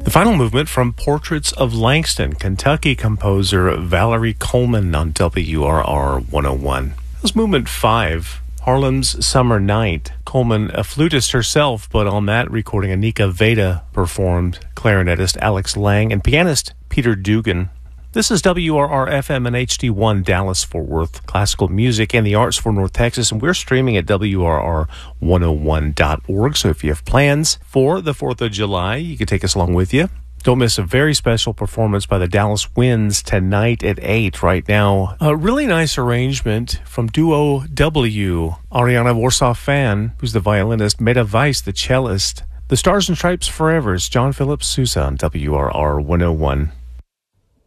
The final movement from Portraits of Langston, Kentucky composer Valerie Coleman on WRR 101. That was movement 5, Harlem's Summer Night. Coleman, a flutist herself, but on that recording, Anika Veda performed, clarinetist Alex Lang, and pianist Peter Dugan. This is WRR-FM and HD1 Dallas-Fort Worth, classical music and the arts for North Texas, and we're streaming at WRR101.org, so if you have plans for the 4th of July, you can take us along with you. Don't miss a very special performance by the Dallas Winds tonight at 8 right now. A really nice arrangement from Duo W. Ariana Warsaw-Fan, who's the violinist, Meta Weiss, the cellist. The Stars and Stripes Forever is John Philip Sousa on WRR 101.